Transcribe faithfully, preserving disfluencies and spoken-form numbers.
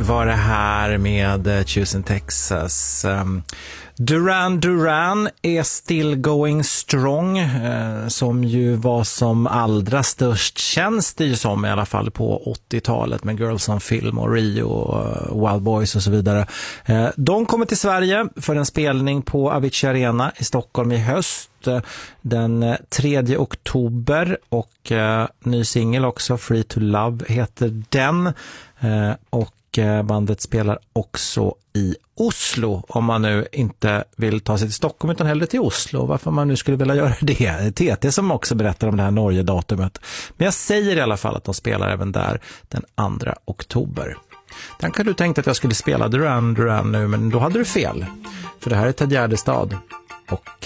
var det här med Choosing Texas. Um, Duran Duran är still going strong, eh, som ju var som allra störst, känns det ju som i alla fall på åttiotalet med Girls on Film och Rio och Wild Boys och så vidare. Eh, de kommer till Sverige för en spelning på Avicii Arena i Stockholm i höst den tredje oktober, och eh, ny singel också, Free to Love heter den, eh, och bandet spelar också i Oslo, om man nu inte vill ta sig till Stockholm utan hellre till Oslo. Varför man nu skulle vilja göra det. T T som också berättar om det här Norge-datumet. Men jag säger i alla fall att de spelar även där den andra oktober. Den kan du tänkt att jag skulle spela Duran Duran nu, men då hade du fel. För det här är Ted Gärdestad och